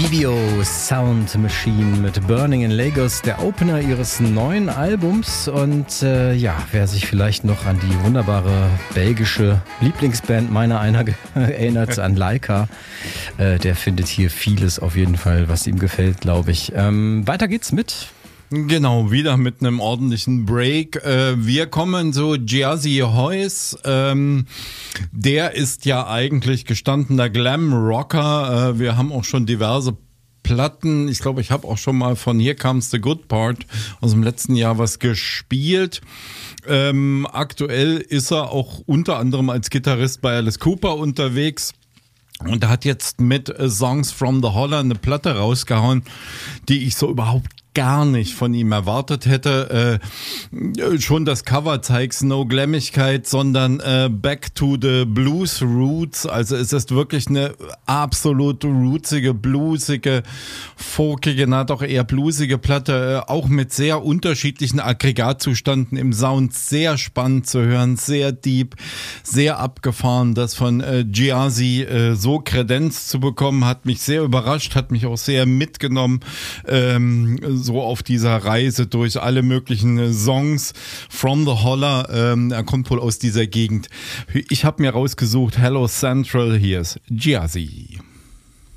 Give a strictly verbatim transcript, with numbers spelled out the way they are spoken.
B B O Sound Machine mit Burning in Lagos, der Opener ihres neuen Albums. Und äh, ja, wer sich vielleicht noch an die wunderbare belgische Lieblingsband meiner einer erinnert, an Laika, äh, der findet hier vieles auf jeden Fall, was ihm gefällt, glaube ich. Ähm, weiter geht's mit... Genau, wieder mit einem ordentlichen Break. Wir kommen zu Jazzy Hoyce. Der ist ja eigentlich gestandener Glam-Rocker. Wir haben auch schon diverse Platten. Ich glaube, ich habe auch schon mal von Here Comes the Good Part aus dem letzten Jahr was gespielt. Ähm, aktuell ist er auch unter anderem als Gitarrist bei Alice Cooper unterwegs. Und er hat jetzt mit Songs from the Holler eine Platte rausgehauen, die ich so überhaupt gar nicht von ihm erwartet hätte. Äh, schon das Cover zeigt no Glammigkeit, sondern äh, Back to the Blues Roots. Also es ist wirklich eine absolut rootsige, bluesige, folkige, na doch eher bluesige Platte, äh, auch mit sehr unterschiedlichen Aggregatzustanden im Sound. Sehr spannend zu hören, sehr deep, sehr abgefahren. Das von äh, Jazzy äh, so Kredenz zu bekommen, hat mich sehr überrascht, hat mich auch sehr mitgenommen. Ähm, so auf dieser Reise durch alle möglichen Songs. From the Holler, ähm, er kommt wohl aus dieser Gegend. Ich habe mir rausgesucht, Hello Central, hier ist Jazzy.